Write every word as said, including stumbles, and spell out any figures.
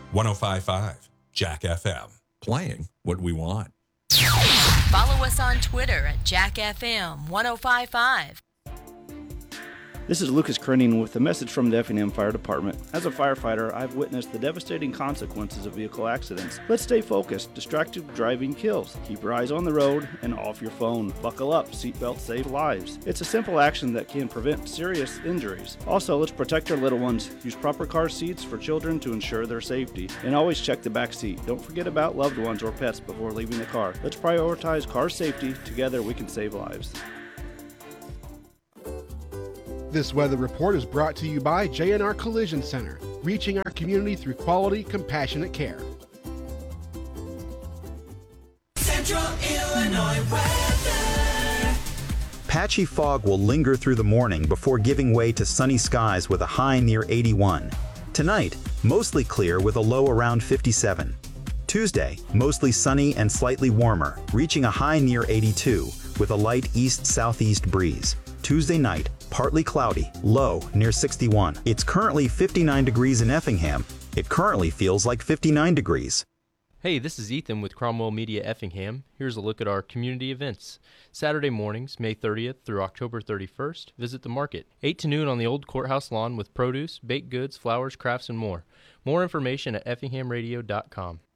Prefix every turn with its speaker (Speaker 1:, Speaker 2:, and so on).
Speaker 1: one oh five point five Jack F M.
Speaker 2: Playing what we want.
Speaker 3: Follow us on Twitter at Jack F M one oh five point five.
Speaker 4: This is Lucas Krenning with a message from the Effingham Fire Department. As a firefighter, I've witnessed the devastating consequences of vehicle accidents. Let's stay focused. Distracted driving kills. Keep your eyes on the road and off your phone. Buckle up. Seatbelts save lives. It's a simple action that can prevent serious injuries. Also, let's protect our little ones. Use proper car seats for children to ensure their safety. And always check the back seat. Don't forget about loved ones or pets before leaving the car. Let's prioritize car safety. Together we can save lives.
Speaker 5: This weather report is brought to you by J and R Collision Center, reaching our community through quality, compassionate care.
Speaker 6: Central Illinois weather.
Speaker 7: Patchy fog will linger through the morning before giving way to sunny skies with a high near eighty-one. Tonight, mostly clear with a low around fifty-seven. Tuesday, mostly sunny and slightly warmer, reaching a high near eighty-two with a light east-southeast breeze. Tuesday night, partly cloudy, low near sixty-one. It's currently fifty-nine degrees in Effingham. It currently feels like fifty-nine degrees.
Speaker 8: Hey, this is Ethan with Cromwell Media Effingham. Here's a look at our community events. Saturday mornings, May thirtieth through October thirty-first, visit the market. eight to noon on the old courthouse lawn with produce, baked goods, flowers, crafts, and more. More information at effingham radio dot com.